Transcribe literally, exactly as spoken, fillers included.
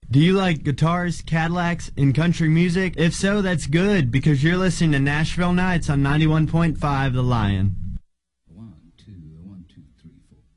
Do you like guitars, Cadillacs, and country music? If so, that's good, because you're listening to Nashville Nights on ninety-one point five The Lion.